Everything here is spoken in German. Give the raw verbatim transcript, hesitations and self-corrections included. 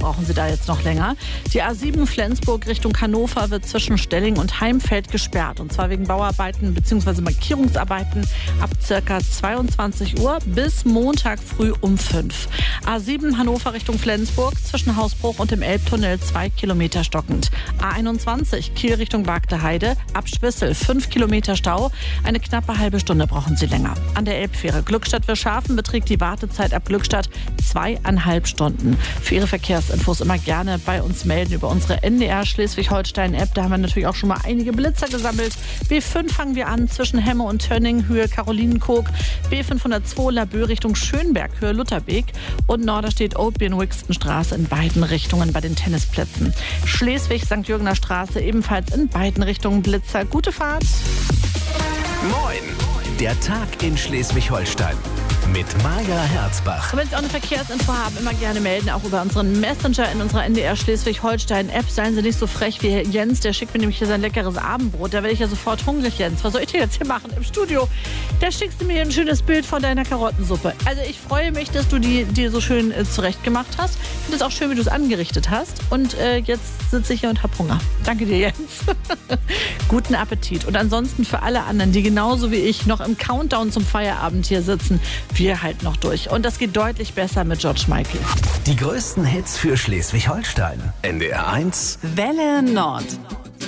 brauchen Sie da jetzt noch länger. Die A sieben Flensburg Richtung Hannover wird zwischen Stelling und Heimfeld gesperrt. Und zwar wegen Bauarbeiten bzw. Markierungsarbeiten ab ca. zweiundzwanzig Uhr bis Montag früh um fünf. A sieben Hannover Richtung Flensburg zwischen Hausbruch und dem Elbtunnel zwei Kilometer stockend. A einundzwanzig Kiel Richtung Bargteheide ab Schwissel fünf Kilometer Stau. Eine knappe halbe Stunde brauchen Sie länger. An der Elbfähre Glückstadt-Wirschhafen beträgt die Wartezeit ab Glückstadt zweieinhalb Stunden. Für Ihre Verkehrsinfos immer gerne bei uns melden über unsere N D R Schleswig-Holstein-App. Da haben wir natürlich auch schon mal einige Blitzer gesammelt. B fünf fangen wir an zwischen Hemme und Tönning, Höhe Karolinenkog. B fünfhundertzwei Laboe Richtung Schönberg, Höhe Lutherbeek. Und Norderstedt Oatbian-Wixton-Straße in beiden Richtungen bei den Tennisplätzen. Schleswig-Sankt Jürgener Straße ebenfalls in beiden Richtungen Blitzer. Gute Fahrt. Moin, der Tag in Schleswig-Holstein mit Maja Herzbach. Und wenn Sie auch eine Verkehrsinfo haben, immer gerne melden, auch über unseren Messenger in unserer N D R Schleswig-Holstein-App. Seien Sie nicht so frech wie Jens, der schickt mir nämlich hier sein leckeres Abendbrot. Da werde ich ja sofort hungrig, Jens. Was soll ich denn jetzt hier machen im Studio? Da schickst du mir ein schönes Bild von deiner Karottensuppe. Also ich freue mich, dass du die dir so schön äh, zurecht gemacht hast. Ich finde es auch schön, wie du es angerichtet hast. Und äh, jetzt sitze ich hier und habe Hunger. Danke dir, Jens. Guten Appetit. Und ansonsten für alle anderen, die genauso wie ich noch im Countdown zum Feierabend hier sitzen, wir halten noch durch. Und das geht deutlich besser mit George Michael. Die größten Hits für Schleswig-Holstein. N D R eins Welle Nord.